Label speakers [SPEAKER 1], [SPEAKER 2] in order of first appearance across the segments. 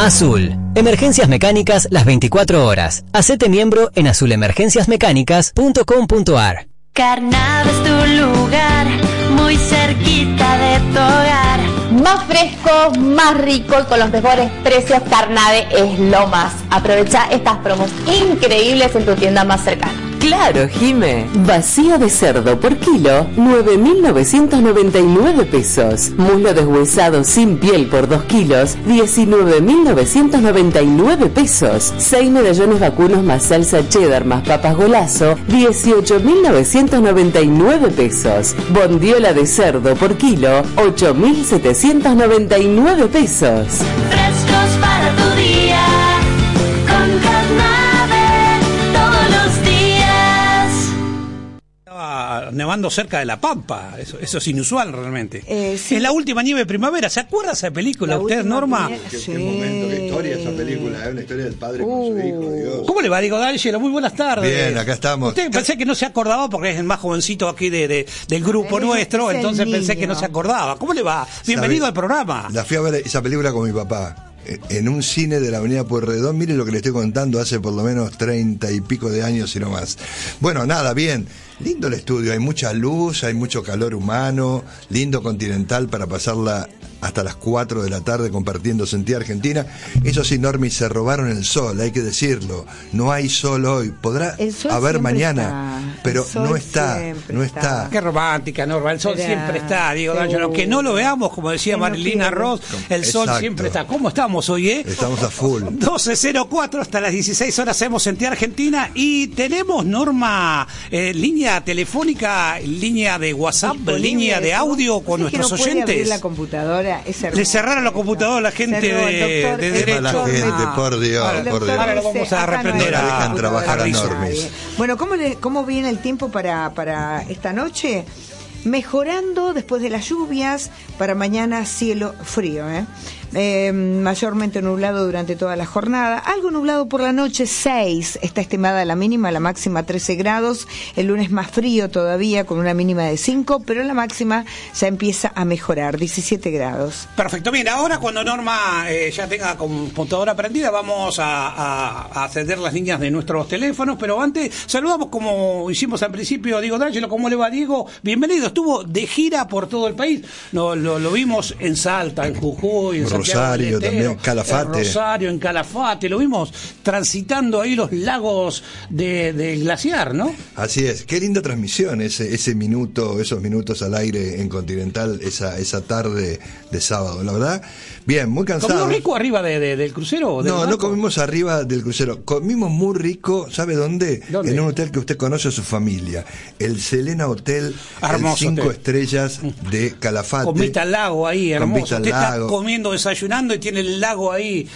[SPEAKER 1] Azul. Emergencias mecánicas las 24 horas. Hacete miembro en azulemergenciasmecánicas.com.ar.
[SPEAKER 2] Carnave es tu lugar, muy cerquita de tu hogar.
[SPEAKER 3] Más fresco, más rico y con los mejores precios. Carnave es lo más. Aprovecha estas promos increíbles en tu tienda más cercana.
[SPEAKER 4] Claro, Jime. Vacío de cerdo por kilo, 9.999 pesos. Muslo deshuesado sin piel por 2 kilos, 19.999 pesos. 6 medallones vacunos más salsa cheddar más papas golazo, 18.999 pesos. Bondiola de cerdo por kilo, 8.799 pesos.
[SPEAKER 2] Frescos para tu día, con Carnave todos los días.
[SPEAKER 5] Estaba nevando cerca de La Pampa, eso es inusual realmente.
[SPEAKER 6] Sí.
[SPEAKER 5] Es la última nieve de primavera, ¿se acuerda esa película
[SPEAKER 6] La
[SPEAKER 5] usted,
[SPEAKER 6] última
[SPEAKER 5] Norma?
[SPEAKER 6] Sí.
[SPEAKER 7] Qué momento, qué historia esa película, es una historia del padre con su hijo, Dios.
[SPEAKER 5] ¿Cómo le va, Diego D'Angelo? Muy buenas tardes.
[SPEAKER 7] Bien, acá estamos.
[SPEAKER 5] Usted pensé que no se acordaba porque es el más jovencito aquí del grupo nuestro,
[SPEAKER 6] es el
[SPEAKER 5] entonces pensé
[SPEAKER 6] niño.
[SPEAKER 5] que no se acordaba. ¿Cómo le va? Bienvenido al programa.
[SPEAKER 7] La fui a ver esa película con mi papá en un cine de la avenida Pueyrredón. Mire lo que le estoy contando, hace por lo menos 30 y pico de años y no más. Bueno, nada, bien. Lindo el estudio, hay mucha luz, hay mucho calor humano, lindo Continental para pasarla hasta las 4 de la tarde compartiendo Sentía Argentina. Eso sí, Normi, se robaron el sol, hay que decirlo. No hay sol hoy, podrá haber mañana, pero no está.
[SPEAKER 5] Qué romántica, Norma, el sol siempre está, Diego D'Angelo. Aunque no lo veamos, como decía Marilina Ross, el sol siempre está. ¿Cómo estamos hoy,
[SPEAKER 7] Estamos a full.
[SPEAKER 5] 12:04 hasta las 16 horas hacemos Sentía Argentina y tenemos, Norma, línea telefónica, línea de WhatsApp, línea de audio con nuestros
[SPEAKER 6] no puede
[SPEAKER 5] oyentes.
[SPEAKER 6] abrir la computadora, es hermoso.
[SPEAKER 5] Le cerraron la computadora a la gente de derecho.
[SPEAKER 7] La gente, por Dios, por Dios.
[SPEAKER 5] Ahora lo vamos a reprender
[SPEAKER 7] no dejan trabajar a
[SPEAKER 5] Rizzo.
[SPEAKER 7] Normis.
[SPEAKER 6] Bueno, ¿cómo viene el tiempo para esta noche? Mejorando después de las lluvias, para mañana cielo frío, mayormente nublado durante toda la jornada, algo nublado por la noche, 6 está estimada la mínima, la máxima 13 grados, el lunes más frío todavía con una mínima de 5, pero la máxima ya empieza a mejorar, 17 grados.
[SPEAKER 5] Perfecto, bien, ahora cuando Norma ya tenga computadora prendida vamos a acceder las líneas de nuestros teléfonos, pero antes saludamos como hicimos al principio a Diego D'Angelo. ¿Cómo le va, Diego? Bienvenido, estuvo de gira por todo el país, lo vimos en Salta, en Jujuy, en
[SPEAKER 7] Rosario, también,
[SPEAKER 5] Calafate. En Rosario, en Calafate, lo vimos transitando ahí los lagos del glaciar, ¿no?
[SPEAKER 7] Así es, qué linda transmisión ese minuto, esos minutos al aire en Continental, esa tarde de sábado, la verdad. Bien, muy cansado.
[SPEAKER 5] ¿Comimos rico arriba del crucero?
[SPEAKER 7] No comimos arriba del crucero, comimos muy rico, ¿sabe dónde? En un hotel que usted conoce a su familia, el Selena Hotel,
[SPEAKER 5] hermoso
[SPEAKER 7] 5
[SPEAKER 5] hotel.
[SPEAKER 7] estrellas de Calafate.
[SPEAKER 5] Con vista al lago ahí, hermoso. Usted
[SPEAKER 7] está
[SPEAKER 5] comiendo, desayunando y tiene el lago ahí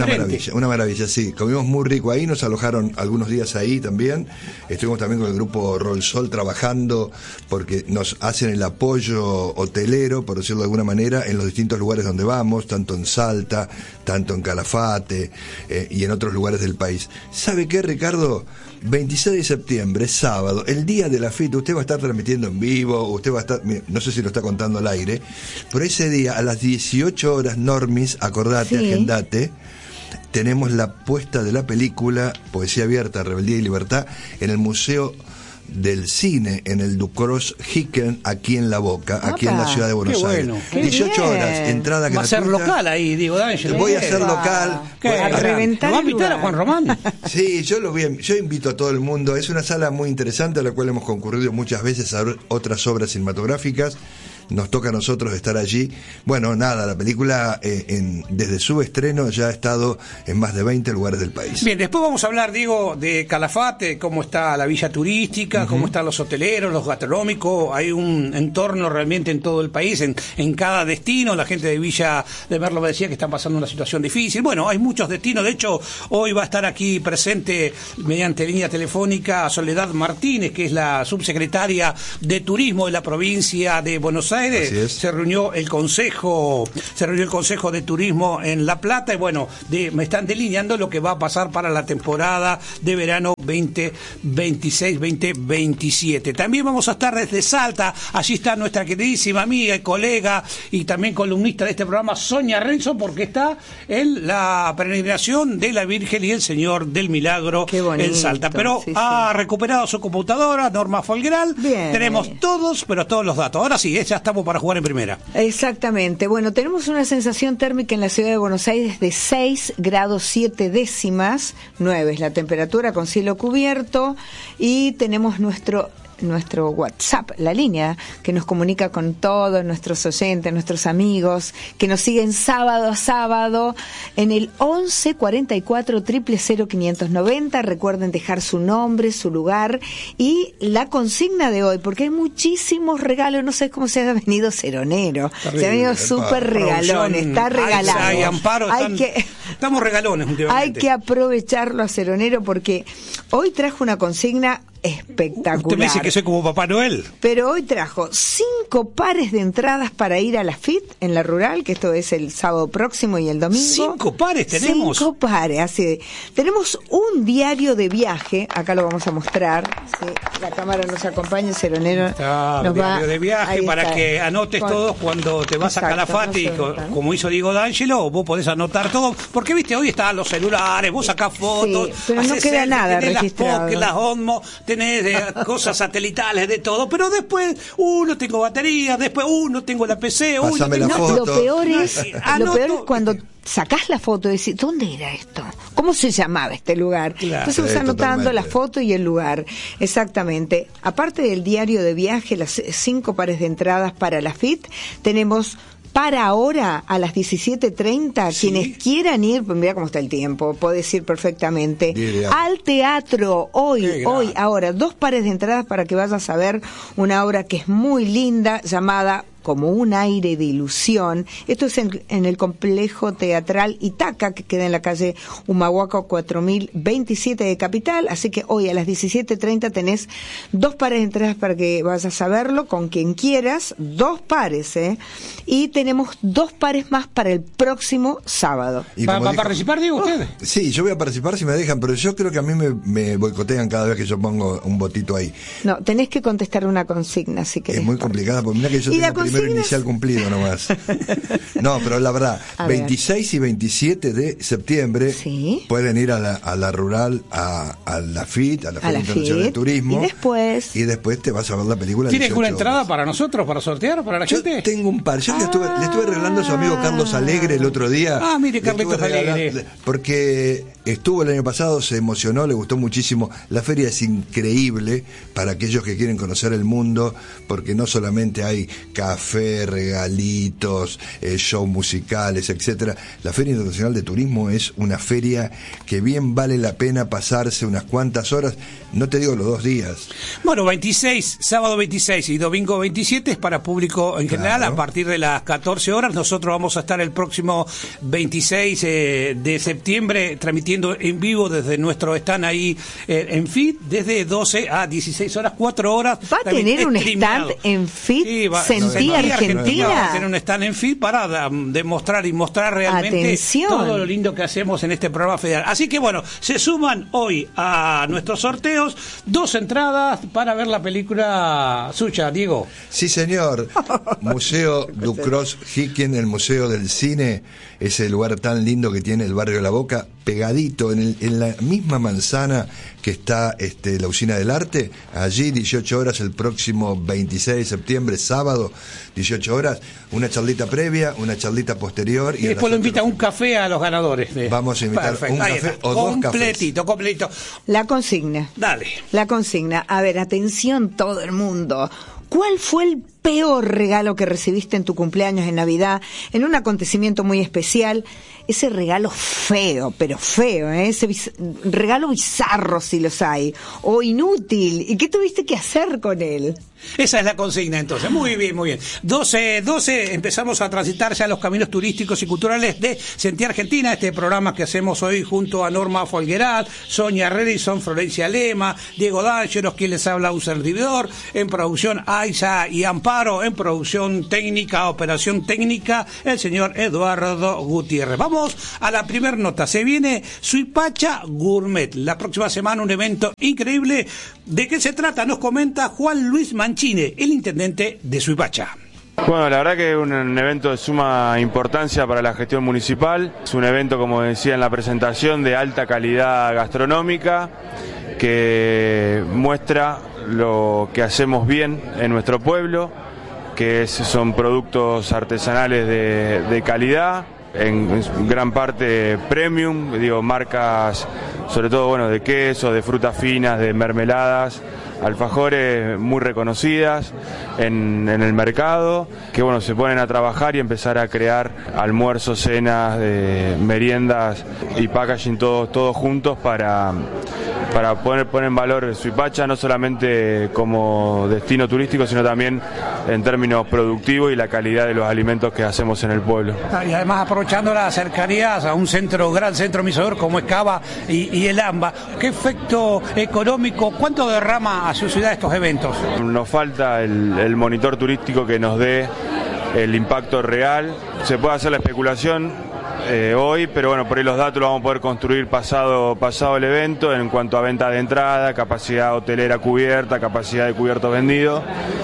[SPEAKER 7] una maravilla, sí. Comimos muy rico ahí, nos alojaron algunos días ahí también. Estuvimos también con el grupo Roll Sol trabajando porque nos hacen el apoyo hotelero, por decirlo de alguna manera, en los distintos lugares donde vamos, tanto en Salta, tanto en Calafate y en otros lugares del país. ¿Sabe qué, Ricardo? 26 de septiembre, sábado, el día de la FIT, usted va a estar transmitiendo en vivo, usted va a estar, no sé si lo está contando al aire, pero ese día a las 18 horas, Normis, acordate, agendate, tenemos la puesta de la película Poesía Abierta, Rebeldía y Libertad en el Museo del Cine, en el Ducros Hicken, aquí en La Boca, aquí en la ciudad de Buenos Aires. 18 horas, entrada gratuita.
[SPEAKER 5] Va a ser local ahí, Diego D'Angelo.
[SPEAKER 7] Voy a hacer local.
[SPEAKER 6] A reventar.
[SPEAKER 5] ¿Lo va a invitar a Juan Román?
[SPEAKER 7] Sí, yo invito a todo el mundo. Es una sala muy interesante a la cual hemos concurrido muchas veces a ver otras obras cinematográficas. Nos toca a nosotros estar allí. Bueno, nada, la película desde su estreno ya ha estado en más de 20 lugares del país.
[SPEAKER 5] Bien, después vamos a hablar, Diego, de Calafate, cómo está la villa turística, cómo están los hoteleros, los gastronómicos. Hay un entorno realmente en todo el país, en cada destino. La gente de Villa de Merlo me decía que están pasando una situación difícil. Bueno, hay muchos destinos. De hecho, hoy va a estar aquí presente mediante línea telefónica Soledad Martínez, que es la subsecretaria de Turismo de la provincia de Buenos Aires. Se reunió el consejo de turismo en La Plata y bueno, me están delineando lo que va a pasar para la temporada de verano 2026, 2027. También vamos a estar desde Salta, allí está nuestra queridísima amiga y colega y también columnista de este programa, Sonia Renzo, porque está en la peregrinación de la Virgen y el Señor del Milagro en Salta. Pero ha recuperado su computadora, Norma Folgueral.
[SPEAKER 6] Bien.
[SPEAKER 5] Tenemos todos los datos. Ahora sí, ya estamos para jugar en primera.
[SPEAKER 6] Exactamente. Bueno, tenemos una sensación térmica en la ciudad de Buenos Aires de 6 grados 7 décimas, 9 es la temperatura con cielo cubierto, y tenemos nuestro WhatsApp, la línea que nos comunica con todos nuestros oyentes, nuestros amigos, que nos siguen sábado a sábado en el 11 44 000 590. Recuerden dejar su nombre, su lugar y la consigna de hoy, porque hay muchísimos regalos. No sé cómo se ha venido Ceronero. Se ha venido súper regalones, está regalado.
[SPEAKER 5] Ay, Amparo, estamos regalones últimamente.
[SPEAKER 6] Hay que aprovecharlo a Ceronero, porque hoy trajo una consigna espectacular.
[SPEAKER 5] Usted me dice que soy como Papá Noel.
[SPEAKER 6] Pero hoy trajo 5 pares de entradas para ir a la FIT en la Rural, que esto es el sábado próximo y el domingo.
[SPEAKER 5] 5 pares tenemos.
[SPEAKER 6] 5 pares, así. Tenemos un diario de viaje, acá lo vamos a mostrar. Sí, la cámara nos acompaña, Ceronero.
[SPEAKER 5] Diario de viaje para que anotes todo cuando te vas a Calafate, y como hizo Diego D'Angelo, vos podés anotar todo, porque viste, hoy están los celulares, vos sacás fotos,
[SPEAKER 6] pero no queda nada registrado.
[SPEAKER 5] Las Osmo, tenés cosas satelitales de todo, pero después tengo batería, después tengo la PC,
[SPEAKER 7] pásame la foto.
[SPEAKER 6] Lo peor es cuando sacás la foto y decís, ¿dónde era esto? ¿Cómo se llamaba este lugar? Claro. Entonces vas anotando la foto y el lugar. Exactamente. Aparte del diario de viaje, las 5 pares de entradas para la FIT, tenemos para ahora a las 17:30, quienes quieran ir, pues mira cómo está el tiempo, podés ir perfectamente al teatro ahora, 2 pares de entradas para que vayas a ver una obra que es muy linda, llamada Como un aire de ilusión. Esto es en el complejo teatral Itaca, que queda en la calle Humahuaca 4027 de Capital. Así que hoy a las 17:30 tenés 2 pares de entradas para que vayas a verlo con quien quieras. 2 pares, y tenemos 2 pares más para el próximo sábado.
[SPEAKER 5] ¿Va a participar, Diego, usted?
[SPEAKER 7] Sí, yo voy a participar si me dejan, pero yo creo que a mí me boicotean cada vez que yo pongo un votito ahí.
[SPEAKER 6] No, tenés que contestar una consigna, si querés.
[SPEAKER 7] Es muy complicada, porque mira que yo tengo primero inicial cumplido nomás. No, pero la verdad, 26 y 27 de septiembre pueden ir a la Rural, a la FIT, a la Feria Internacional de Turismo.
[SPEAKER 6] Y después
[SPEAKER 7] te vas a ver la película.
[SPEAKER 5] ¿Tiene alguna entrada para nosotros, para sortear, para la gente?
[SPEAKER 7] Yo tengo un par. Yo le estuve regalando a su amigo Carlos Alegre el otro día.
[SPEAKER 5] Mire, Carlitos Alegre.
[SPEAKER 7] Porque estuvo el año pasado, se emocionó, le gustó muchísimo. La feria es increíble para aquellos que quieren conocer el mundo, porque no solamente hay café, regalitos, shows musicales, etcétera. La Feria Internacional de Turismo es una feria que bien vale la pena pasarse unas cuantas horas, no te digo los 2 días.
[SPEAKER 5] Bueno, sábado 26 y domingo 27 es para público en general, a partir de las 14 horas. Nosotros vamos a estar el próximo 26 de septiembre transmitiendo en vivo desde nuestro stand ahí en FIT, desde 12 a 16 horas, 4 horas.
[SPEAKER 6] ¿Va a tener un stand en FIT? Sentí Argentina.
[SPEAKER 5] Vamos a tener un stand en FIT para demostrar y mostrar realmente todo lo lindo que hacemos en este programa federal. Así que bueno, se suman hoy a nuestros sorteos 2 entradas para ver la película suya, Diego.
[SPEAKER 7] Sí, señor. Museo Ducros Hicken, el Museo del Cine, ese lugar tan lindo que tiene el barrio de La Boca, pegadito en la misma manzana que está la Usina del Arte. Allí 18 horas el próximo 26 de septiembre, sábado, 18 horas, una charlita previa, una charlita posterior.
[SPEAKER 5] Y después lo invita a un café a los ganadores.
[SPEAKER 7] Vamos a invitar un café o 2 cafés.
[SPEAKER 5] Completito.
[SPEAKER 6] La consigna.
[SPEAKER 5] Dale.
[SPEAKER 6] La consigna. A ver, atención todo el mundo. ¿Cuál fue el peor regalo que recibiste en tu cumpleaños, en Navidad, en un acontecimiento muy especial? Ese regalo feo, pero feo, ese regalo bizarro si los hay, o inútil, ¿y qué tuviste que hacer con él?
[SPEAKER 5] Esa es la consigna, entonces. Muy bien, muy bien. 12 empezamos a transitar ya los caminos turísticos y culturales de Sentí Argentina, este programa que hacemos hoy junto a Norma Folgueral, Sonia Redison, Florencia Lema, Diego D'Angelo, quien les habla, un servidor, en producción Aiza y Amparo. amparo, en producción técnica, operación técnica, el señor Eduardo Gutiérrez. Vamos a la primera nota. Se viene Suipacha Gourmet. La próxima semana un evento increíble. ¿De qué se trata? Nos comenta Juan Luis Mancini, el intendente de Suipacha.
[SPEAKER 8] Bueno, la verdad que es un evento de suma importancia para la gestión municipal. Es un evento, como decía en la presentación, de alta calidad gastronómica que muestra lo que hacemos bien en nuestro pueblo, que son productos artesanales de calidad, en gran parte premium, marcas sobre todo de queso, de frutas finas, de mermeladas, alfajores muy reconocidas en el mercado, que se ponen a trabajar y empezar a crear almuerzos, cenas, meriendas y packaging todos juntos para poner en valor Suipacha, no solamente como destino turístico, sino también en términos productivos y la calidad de los alimentos que hacemos en el pueblo.
[SPEAKER 5] Y además aprovechando las cercanías a un gran centro emisador como es Cava y el AMBA, ¿qué efecto económico, cuánto derrama a su ciudad estos eventos?
[SPEAKER 8] Nos falta el monitor turístico que nos dé el impacto real. Se puede hacer la especulación hoy, pero por ahí los datos los vamos a poder construir pasado el evento en cuanto a venta de entrada, capacidad hotelera cubierta, capacidad de cubiertos vendidos,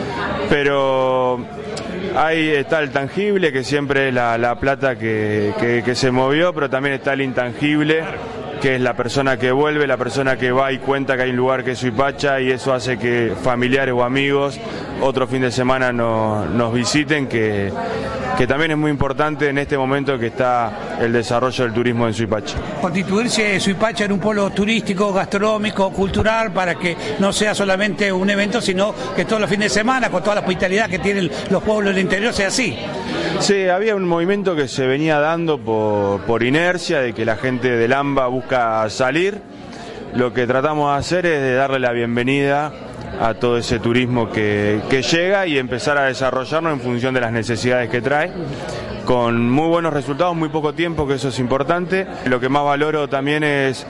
[SPEAKER 8] pero ahí está el tangible, que siempre es la plata que se movió, pero también está el intangible, que es la persona que vuelve, la persona que va y cuenta que hay un lugar que es Suipacha, y eso hace que familiares o amigos otro fin de semana nos visiten, que también es muy importante en este momento que está el desarrollo del turismo en Suipacha.
[SPEAKER 5] Constituirse Suipacha en un polo turístico, gastronómico, cultural, para que no sea solamente un evento, sino que todos los fines de semana, con toda la hospitalidad que tienen los pueblos del interior, sea así.
[SPEAKER 8] Sí, había un movimiento que se venía dando por inercia, de que la gente del AMBA busca salir. Lo que tratamos de hacer es de darle la bienvenida a todo ese turismo que llega y empezar a desarrollarnos en función de las necesidades que trae, con muy buenos resultados, muy poco tiempo, que eso es importante. Lo que más valoro también es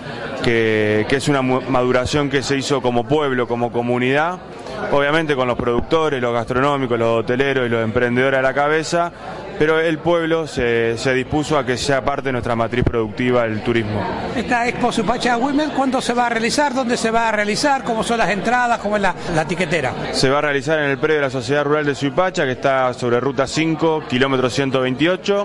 [SPEAKER 8] que es una maduración que se hizo como pueblo, como comunidad, obviamente con los productores, los gastronómicos, los hoteleros y los emprendedores a la cabeza, pero el pueblo se dispuso a que sea parte de nuestra matriz productiva el turismo.
[SPEAKER 5] Esta Expo Suipacha Gourmet, ¿cuándo se va a realizar? ¿Dónde se va a realizar? ¿Cómo son las entradas? ¿Cómo es la tiquetera?
[SPEAKER 8] Se va a realizar en el predio de la Sociedad Rural de Suipacha, que está sobre Ruta 5, kilómetro 128,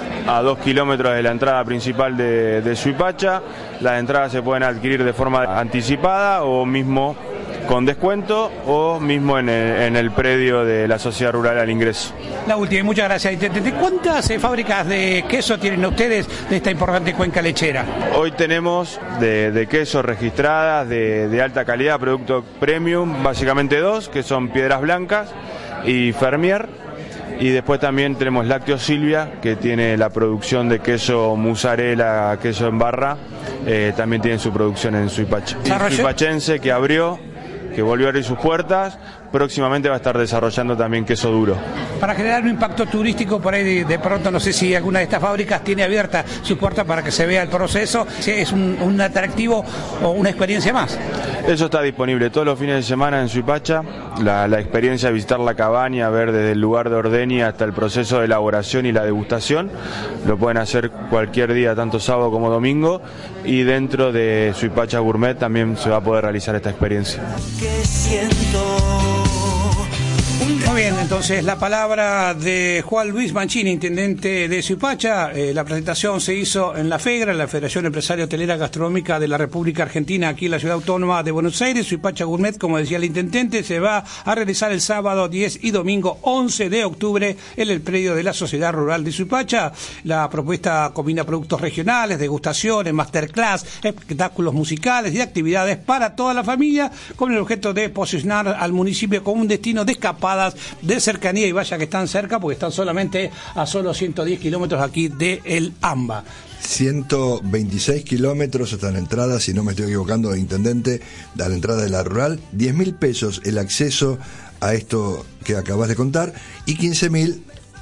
[SPEAKER 8] a 2 kilómetros de la entrada principal de Suipacha. Las entradas se pueden adquirir de forma anticipada o mismo con descuento, o mismo en el predio de la Sociedad Rural al ingreso.
[SPEAKER 5] La última, y muchas gracias, intendente. ¿Cuántas fábricas de queso tienen ustedes de esta importante cuenca lechera?
[SPEAKER 8] Hoy tenemos de queso registradas de alta calidad, producto premium, básicamente 2, que son Piedras Blancas y Fermier. Y después también tenemos Lácteos Silvia, que tiene la producción de queso mozzarella, queso en barra, también tiene su producción en Suipacha. Suipachense, que volvió a abrir sus puertas, próximamente va a estar desarrollando también queso duro.
[SPEAKER 5] Para generar un impacto turístico, por ahí de pronto, no sé si alguna de estas fábricas tiene abierta su puerta para que se vea el proceso, si es un atractivo o una experiencia más.
[SPEAKER 8] Eso está disponible todos los fines de semana en Suipacha, la experiencia de visitar la cabaña, ver desde el lugar de ordeña hasta el proceso de elaboración y la degustación, lo pueden hacer cualquier día, tanto sábado como domingo, y dentro de Suipacha Gourmet también se va a poder realizar esta experiencia.
[SPEAKER 5] Muy bien, entonces la palabra de Juan Luis Mancini, intendente de Suipacha. La presentación se hizo en la FEGRA, la Federación Empresaria Hotelera Gastronómica de la República Argentina, aquí en la Ciudad Autónoma de Buenos Aires. Suipacha Gourmet, como decía el intendente, se va a realizar el sábado 10 y domingo 11 de octubre en el predio de la Sociedad Rural de Suipacha. La propuesta combina productos regionales, degustaciones, masterclass, espectáculos musicales y actividades para toda la familia, con el objeto de posicionar al municipio como un destino de escapadas, de cercanía, y vaya que están cerca, porque están solamente a solo 110 kilómetros aquí de el AMBA.
[SPEAKER 7] 126 kilómetros hasta la entrada, si no me estoy equivocando, intendente, a la entrada de la rural, 10.000 pesos el acceso a esto que acabas de contar, y 15.000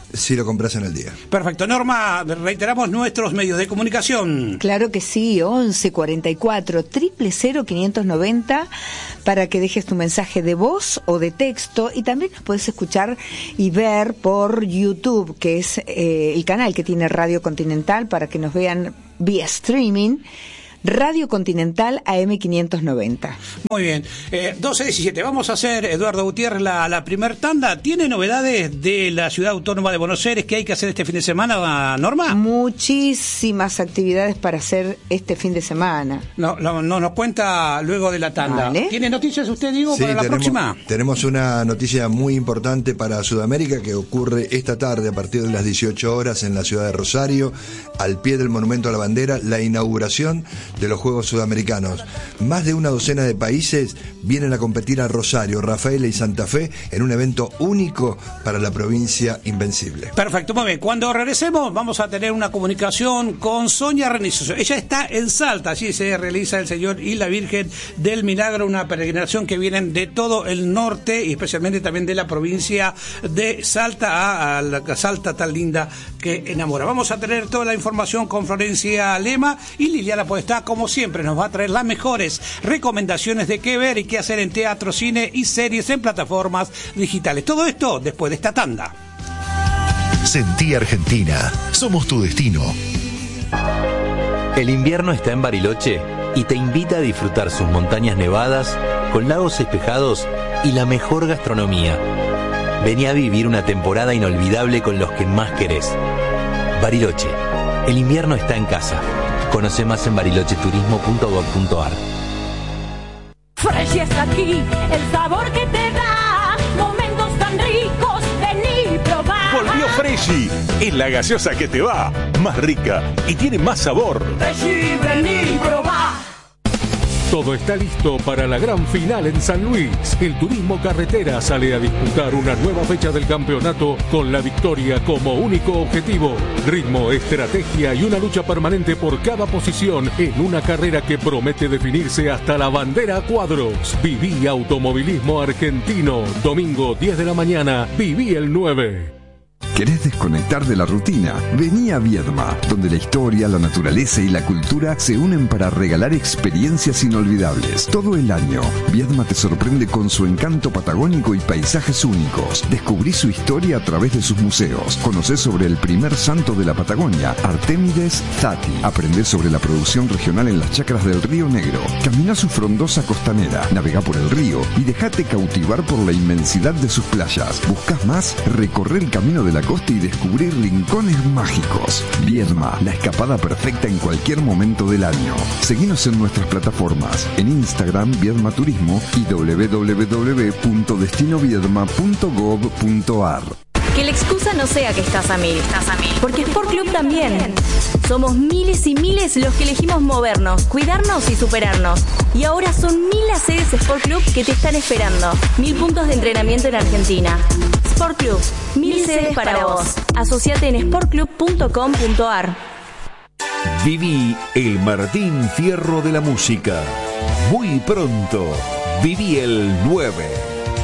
[SPEAKER 7] si lo compras en el día.
[SPEAKER 5] Perfecto. Norma, reiteramos nuestros medios de comunicación.
[SPEAKER 6] Claro que sí, 11 44 000 590 para que dejes tu mensaje de voz o de texto, y también nos puedes escuchar y ver por YouTube, que es el canal que tiene Radio Continental, para que nos vean vía streaming. Radio Continental AM590.
[SPEAKER 5] Muy bien, 12:17. Vamos a hacer, Eduardo Gutiérrez, la primer tanda. ¿Tiene novedades de la Ciudad Autónoma de Buenos Aires que hay que hacer este fin de semana, Norma?
[SPEAKER 6] Muchísimas actividades para hacer este fin de semana.
[SPEAKER 5] No, nos cuenta luego de la tanda.
[SPEAKER 6] Vale.
[SPEAKER 5] ¿Tiene noticias usted, Diego,
[SPEAKER 7] Sí,
[SPEAKER 5] para la próxima?
[SPEAKER 7] Tenemos una noticia muy importante para Sudamérica que ocurre esta tarde a partir de las 18 horas en la ciudad de Rosario, al pie del Monumento a la Bandera, la inauguración de los Juegos Sudamericanos. Más de una docena de países vienen a competir a Rosario, Rafaela y Santa Fe en un evento único para la provincia invencible.
[SPEAKER 5] Perfecto, muy bien. Cuando regresemos vamos a tener una comunicación con Sonia Renizo. Ella está en Salta, allí se realiza el Señor y la Virgen del Milagro, una peregrinación que vienen de todo el norte y especialmente también de la provincia de Salta, a la Salta tan linda que enamora. Vamos a tener toda la información con Florencia Lema, y Liliana Podestá, como siempre, nos va a traer las mejores recomendaciones de qué ver y qué hacer en teatro, cine y series en plataformas digitales. Todo esto después de esta tanda.
[SPEAKER 9] Sentí Argentina, somos tu destino.
[SPEAKER 10] El invierno está en Bariloche y te invita a disfrutar sus montañas nevadas con lagos espejados y la mejor gastronomía. Vení a vivir una temporada inolvidable con los que más querés. Bariloche, el invierno está en casa. Conoce más en barilocheturismo.gov.ar.
[SPEAKER 2] Fresh es aquí, el sabor que te da momentos tan ricos, vení y probá.
[SPEAKER 11] Volvió Freshy, es la gaseosa que te va, más rica y tiene más sabor.
[SPEAKER 2] Freshy, vení y probá.
[SPEAKER 11] Todo está listo para la gran final en San Luis. El Turismo Carretera sale a disputar una nueva fecha del campeonato con la victoria como único objetivo. Ritmo, estrategia y una lucha permanente por cada posición en una carrera que promete definirse hasta la bandera a cuadros. Viví automovilismo argentino. Domingo 10 de la mañana. Viví el 9.
[SPEAKER 12] ¿Querés desconectar de la rutina? Vení a Viedma, donde la historia, la naturaleza y la cultura se unen para regalar experiencias inolvidables. Todo el año, Viedma te sorprende con su encanto patagónico y paisajes únicos. Descubrí su historia a través de sus museos. Conocés sobre el primer santo de la Patagonia, Artémides Tati. Aprendés sobre la producción regional en las chacras del Río Negro. Camina su frondosa costanera, navegá por el río y dejate cautivar por la inmensidad de sus playas. ¿Buscás más? Recorre el camino de la costa y descubrir rincones mágicos. Viedma, la escapada perfecta en cualquier momento del año. Seguinos en nuestras plataformas, en Instagram Viedma Turismo y www.destinoviedma.gov.ar.
[SPEAKER 13] Que la excusa no sea que estás a mil, porque Sport Club también. Somos miles y miles los que elegimos movernos, cuidarnos y superarnos. Y ahora son 1000 las sedes Sport Club que te están esperando. 1000 puntos de entrenamiento en Argentina. Sport Club, 1000 sedes para vos. Asociate en sportclub.com.ar.
[SPEAKER 9] Viví el Martín Fierro de la música. Muy pronto, Viví el 9.